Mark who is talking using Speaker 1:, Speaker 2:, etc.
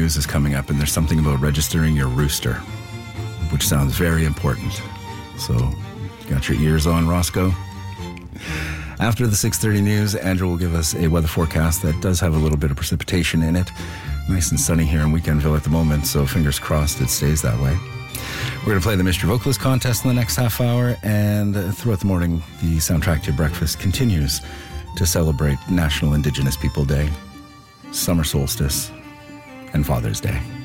Speaker 1: news is coming up, and there's something about registering your rooster, which sounds very important. So, got your ears on, Roscoe? After the 6:30 news, Andrew will give us a weather forecast that does have a little bit of precipitation in it. Nice and sunny here in Weekendville at the moment, so fingers crossed it stays that way. We're going to play the Mystery Vocalist contest in the next half hour, and throughout the morning, the Soundtrack to Your Breakfast continues to celebrate National Indigenous People Day, Summer Solstice, and Father's Day.